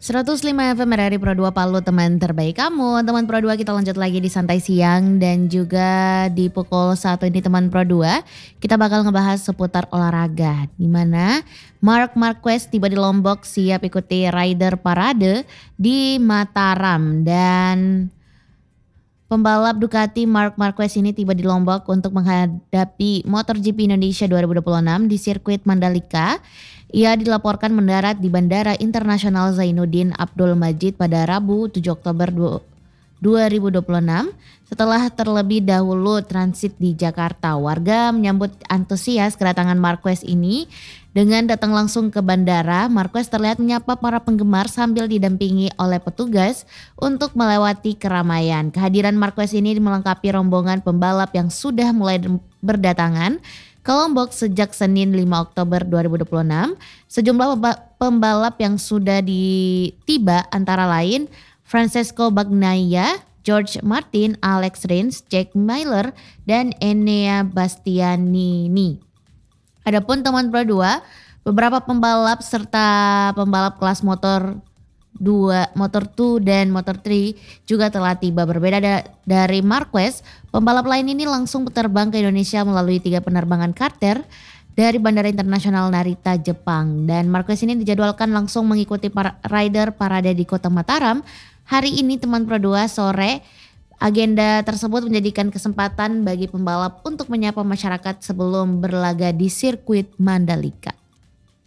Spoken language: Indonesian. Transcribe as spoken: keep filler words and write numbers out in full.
seratus lima F M R R I Pro dua Palu, teman terbaik kamu. Teman Pro dua, kita lanjut lagi di Santai Siang. Dan juga di pukul satu ini teman Pro dua, kita bakal ngebahas seputar olahraga. Dimana Marc Marquez tiba di Lombok siap ikuti Rider Parade di Mataram. Dan pembalap Ducati Marc Marquez ini tiba di Lombok untuk menghadapi MotoGP Indonesia dua ribu dua puluh enam di sirkuit Mandalika. Ia dilaporkan mendarat di Bandara Internasional Zainuddin Abdul Majid pada Rabu tujuh Oktober dua ribu dua puluh enam setelah terlebih dahulu transit di Jakarta. Warga menyambut antusias kedatangan Marquez ini dengan datang langsung ke bandara. Marquez terlihat menyapa para penggemar sambil didampingi oleh petugas untuk melewati keramaian. Kehadiran Marquez ini melengkapi rombongan pembalap yang sudah mulai berdatangan ke Lombok sejak Senin lima Oktober dua ribu dua puluh enam. Sejumlah pembalap yang sudah tiba antara lain Francesco Bagnaia, George Martin, Alex Rins, Jack Miller, dan Enea Bastianini. Adapun teman Pro dua, beberapa pembalap serta pembalap kelas motor dua, motor dua dan motor tiga juga telah tiba. Berbeda da- dari Marquez, pembalap lain ini langsung terbang ke Indonesia melalui tiga penerbangan charter dari Bandara Internasional Narita, Jepang. Dan Marquez ini dijadwalkan langsung mengikuti para rider parade di Kota Mataram hari ini teman Pro dua sore. Agenda tersebut menjadikan kesempatan bagi pembalap untuk menyapa masyarakat sebelum berlaga di sirkuit Mandalika.